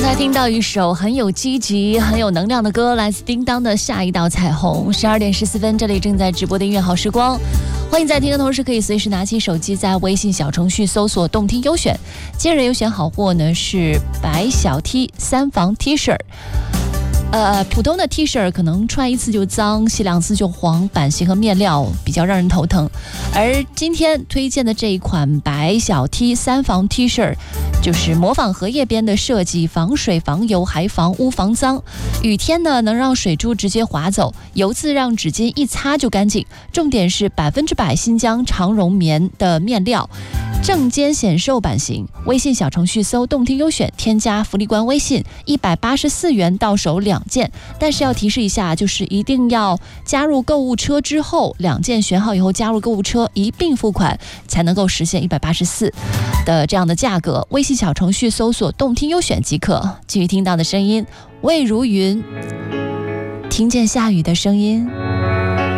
才听到一首很有积极、很有能量的歌，来自叮当的《下一道彩虹》。12点14分，这里正在直播的音乐好时光，欢迎在听的同时可以随时拿起手机，在微信小程序搜索动听优选。今日优选好货呢是白小 T 3房 T 恤。普通的 T 恤可能穿一次就脏，洗2次就黄，版型和面料比较让人头疼。而今天推荐的这一款白小 T 3房 T 恤，就是模仿荷叶边的设计，防水、防油，还防污、防脏。雨天呢，能让水珠直接滑走，油渍让纸巾一擦就干净。重点是100%新疆长绒棉的面料。正肩显瘦版型，微信小程序搜动听优选，添加福利官微信，184元到手2件。但是要提示一下，就是一定要加入购物车之后，2件选好以后加入购物车一并付款，才能够实现184的这样的价格。微信小程序搜索动听优选即可。继续听到的声音，魏如云，听见下雨的声音。